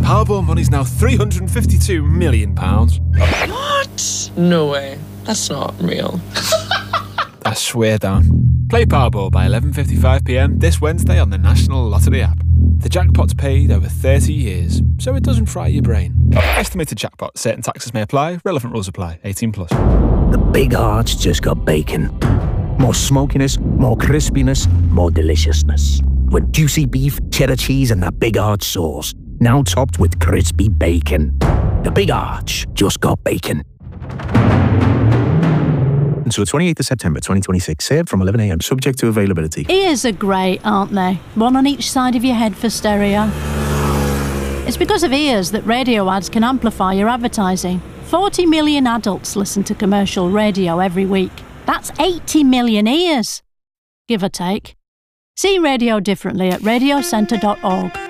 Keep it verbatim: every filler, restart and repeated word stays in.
Powerball money's now three hundred fifty-two million pounds. What? No way. That's not real. I swear down. Play Powerball by eleven fifty-five p m this Wednesday on the National Lottery app. The jackpot's paid over thirty years, so it doesn't fry your brain. Estimated jackpot. Certain taxes may apply. Relevant rules apply. eighteen plus. The Big Arch just got bacon. More smokiness, more crispiness, more deliciousness. With juicy beef, cheddar cheese and that Big Arch sauce. Now topped with crispy bacon. The Big Arch just got bacon. Until the twenty-eighth of September twenty twenty-six, served from eleven a m, subject to availability. Ears are great, aren't they? One on each side of your head for stereo. It's because of ears that radio ads can amplify your advertising. forty million adults listen to commercial radio every week. That's eighty million ears, give or take. See radio differently at radio centre dot org.